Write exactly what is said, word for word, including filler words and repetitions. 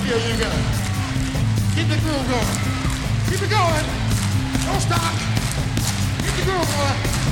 Here you go. Keep the groove going. Keep it going. Don't stop.